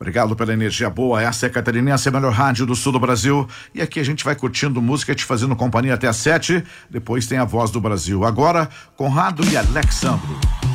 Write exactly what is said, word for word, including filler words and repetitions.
Obrigado pela energia boa. Essa é a Catarinense, a melhor rádio do sul do Brasil. E aqui a gente vai curtindo música, te fazendo companhia até às sete. Depois tem a Voz do Brasil. Agora, Conrado e Alexandro.